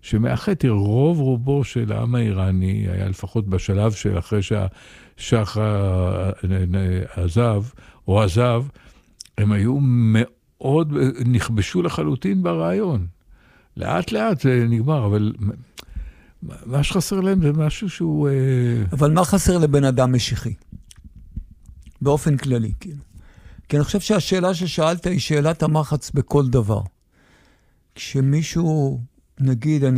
שמאחד רוב רובו של העם האיראני, היה לפחות בשלב של אחרי שהשח עזב, או עזב, הם היו מאוד, נכבשו לחלוטין ברעיון. לאט לאט זה נגמר, אבל מה שחסר להם זה משהו שהוא... אבל מה חסר לבן אדם משיחי? באופן כללי, כאילו. כי אני חושב שהשאלה ששאלת היא שאלת המחץ בכל דבר. כשמישהו, נגיד, אני